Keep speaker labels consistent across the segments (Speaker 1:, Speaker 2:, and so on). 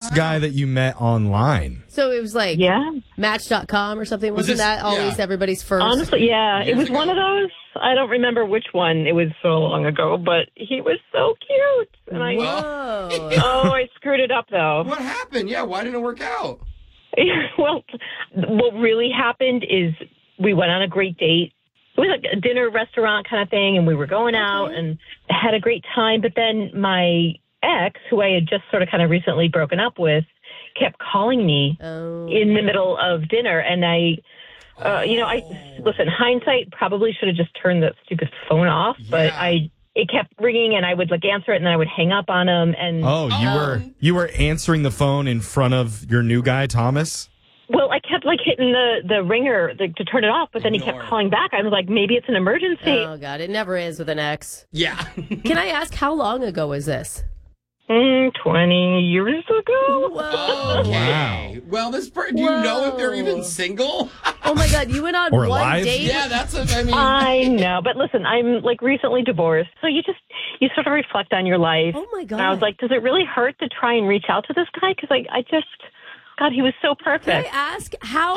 Speaker 1: guy that you met online?
Speaker 2: So it was like Match.com or something. Wasn't that always everybody's first?
Speaker 3: Honestly, it was one of those. I don't remember which one. It was so long ago, but he was so cute. And I screwed it up, though.
Speaker 4: What happened? Yeah, why didn't it work out?
Speaker 3: Well, what really happened is we went on a great date. It was like a dinner restaurant kind of thing, and we were going out and had a great time. But then my ex, who I had just sort of kind of recently broken up with, kept calling me in the middle of dinner. And listen, hindsight, probably should have just turned that stupid phone off, but it kept ringing and I would answer it and then I would hang up on him. And
Speaker 1: you were answering the phone in front of your new guy, Thomas?
Speaker 3: Well, I kept hitting the ringer to turn it off, but then he kept calling back. I was like, maybe it's an emergency.
Speaker 2: Oh God, it never is with an ex.
Speaker 4: Yeah.
Speaker 2: Can I ask, how long ago is this?
Speaker 3: 20 years ago.
Speaker 2: Whoa.
Speaker 4: Okay.
Speaker 1: Wow.
Speaker 4: Well, do you know if they're even single?
Speaker 2: Oh my God, you went on
Speaker 1: Or
Speaker 2: one
Speaker 1: alive?
Speaker 2: date?
Speaker 4: Yeah,
Speaker 3: I know, but listen, I'm recently divorced, so you sort of reflect on your life.
Speaker 2: Oh my God.
Speaker 3: And I was like, does it really hurt to try and reach out to this guy? Because God, he was so perfect.
Speaker 2: Can I ask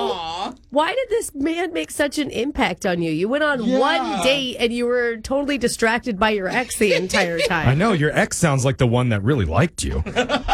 Speaker 2: why did this man make such an impact on you? You went on one date and you were totally distracted by your ex the entire time.
Speaker 1: I know, your ex sounds like the one that really liked you.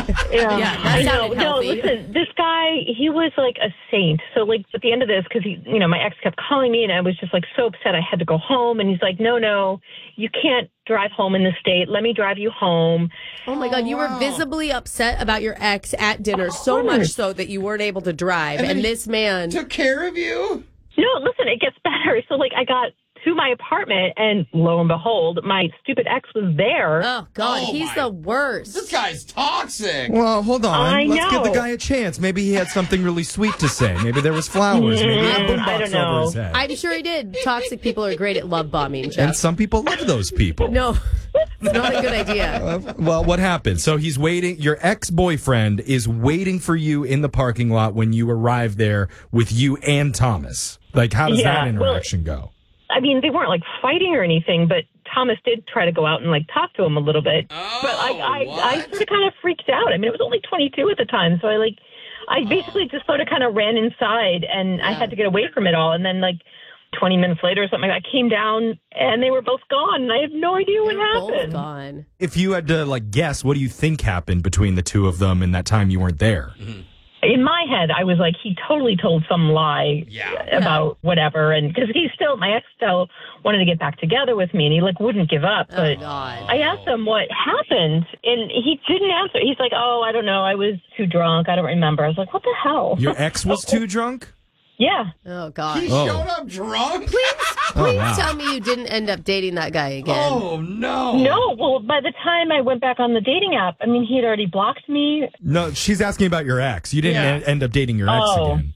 Speaker 2: That sounded healthy.
Speaker 3: No, listen, this guy, he was like a saint. So at the end of this, because my ex kept calling me and I was just so upset I had to go home. And he's like, no, you can't drive home in this state. Let me drive you home.
Speaker 2: Oh my God, you were visibly upset about your ex at dinner, so much so that you weren't able to drive. And this man
Speaker 4: took care of you?
Speaker 3: No, listen, it gets better. So I got to my apartment and lo and behold, my stupid ex was there.
Speaker 2: Oh God, he's the worst.
Speaker 4: This guy's toxic.
Speaker 1: Well, hold on. Let's
Speaker 3: know.
Speaker 1: give the guy a chance. Maybe he had something really sweet to say. Maybe there was flowers. Maybe he had a
Speaker 3: I
Speaker 1: boombox
Speaker 3: don't know.
Speaker 1: over his head.
Speaker 2: I'm sure he did. Toxic people are great at love bombing, Jeff.
Speaker 1: And some people love those people.
Speaker 2: No, it's not a good idea.
Speaker 1: Well, what happened? So he's waiting. Your ex-boyfriend is waiting for you in the parking lot when you arrive there with you and Thomas. How does that interaction go?
Speaker 3: I mean, they weren't fighting or anything, but Thomas did try to go out and talk to him a little bit.
Speaker 4: Oh,
Speaker 3: but I sort of kind of freaked out. I mean, it was only 22 at the time, so I basically just sort of kind of ran inside, and I had to get away from it all. And then 20 minutes later or something, I came down and they were both gone, and I have no idea what happened.
Speaker 2: Both gone.
Speaker 1: If you had to guess, what do you think happened between the two of them in that time you weren't there?
Speaker 4: Mm-hmm.
Speaker 3: In my head, I was like, he totally told some lie about whatever. And because my ex still wanted to get back together with me and he wouldn't give up. But I asked him what happened and he didn't answer. He's like, oh, I don't know. I was too drunk. I don't remember. I was like, what the hell?
Speaker 1: Your ex was too drunk?
Speaker 3: Yeah.
Speaker 2: Oh, God.
Speaker 4: He showed up drunk?
Speaker 2: Please tell me you didn't end up dating that guy again.
Speaker 4: Oh, no.
Speaker 3: No, well, by the time I went back on the dating app, I mean, he had already blocked me.
Speaker 1: No, she's asking about your ex. You didn't end up dating your ex again.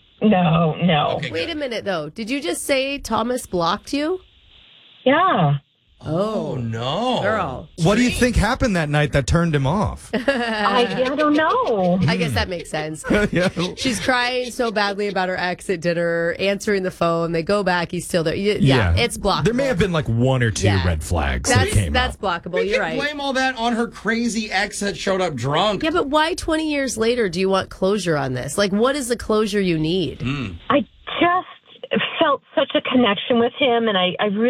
Speaker 3: No.
Speaker 4: Okay,
Speaker 2: Wait a minute, though. Did you just say Thomas blocked you?
Speaker 3: Yeah.
Speaker 4: Oh, no.
Speaker 2: Girl.
Speaker 1: What do you think happened that night that turned him off?
Speaker 3: I don't know.
Speaker 2: I guess that makes sense.
Speaker 1: Yeah.
Speaker 2: She's crying so badly about her ex at dinner, answering the phone. They go back. He's still there. Yeah, it's blockable.
Speaker 1: There may have been one or two red flags that came
Speaker 2: That's
Speaker 1: up.
Speaker 2: blockable.
Speaker 4: We
Speaker 2: You're
Speaker 4: can
Speaker 2: right.
Speaker 4: blame all that on her crazy ex that showed up drunk.
Speaker 2: Yeah, but why 20 years later do you want closure on this? What is the closure you need?
Speaker 3: I just felt such a connection with him, and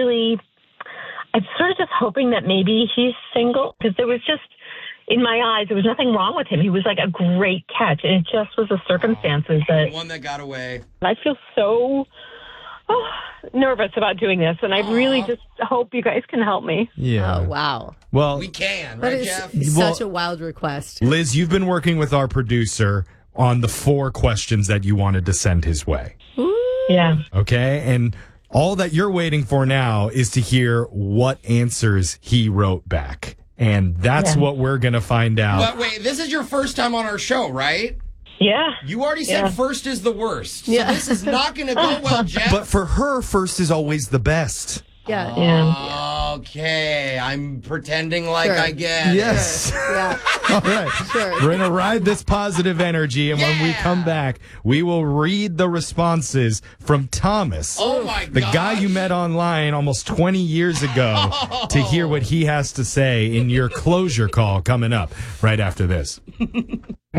Speaker 3: I'm sort of just hoping that maybe he's single, because there was just, in my eyes, there was nothing wrong with him. He was a great catch, and it just was the circumstances that...
Speaker 4: One that got away.
Speaker 3: I feel so nervous about doing this, and I really just hope you guys can help me.
Speaker 1: Yeah.
Speaker 2: Oh, wow.
Speaker 1: Well,
Speaker 4: We can,
Speaker 2: That
Speaker 4: right,
Speaker 2: is
Speaker 4: Jeff?
Speaker 2: such a wild request.
Speaker 1: Liz, you've been working with our producer on the 4 questions that you wanted to send his way.
Speaker 3: Yeah.
Speaker 1: Okay? And all that you're waiting for now is to hear what answers he wrote back. And that's what we're going to find out.
Speaker 4: But wait, this is your first time on our show, right?
Speaker 3: Yeah.
Speaker 4: You already said first is the worst. So
Speaker 2: Yeah.
Speaker 4: this is not going to go well, Jeff.
Speaker 1: But for her, first is always the best.
Speaker 2: Yeah.
Speaker 4: Okay, I'm pretending like
Speaker 2: Sure.
Speaker 4: I get it.
Speaker 1: Yes.
Speaker 2: Yeah.
Speaker 1: All right.
Speaker 2: Sure.
Speaker 1: We're going to ride this positive energy. And when we come back, we will read the responses from Thomas.
Speaker 4: Oh, my
Speaker 1: The guy you met online almost 20 years ago to hear what he has to say in your closure call coming up right after this.